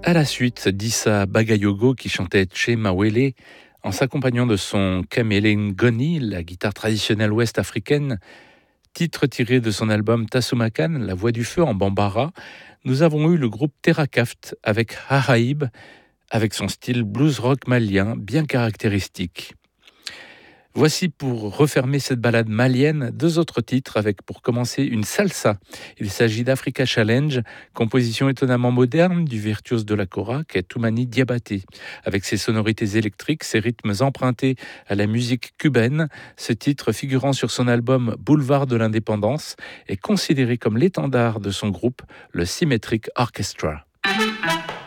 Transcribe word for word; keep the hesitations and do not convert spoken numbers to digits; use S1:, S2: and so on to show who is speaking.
S1: À la suite, d'Issa Bagayogo qui chantait Che Mawele en s'accompagnant de son Kamelen Goni, la guitare traditionnelle ouest africaine, titre tiré de son album Tasumakan, La Voix du Feu en Bambara. Nous avons eu le groupe Terrakaft avec Hahaib, avec son style blues rock malien bien caractéristique. Voici pour refermer cette balade malienne deux autres titres avec pour commencer une salsa. Il s'agit d'Africa Challenge, composition étonnamment moderne du virtuose de la kora qu'est Toumani Diabaté. Avec ses sonorités électriques, ses rythmes empruntés à la musique cubaine, ce titre figurant sur son album Boulevard de l'Indépendance est considéré comme l'étendard de son groupe, le Symmetric Orchestra.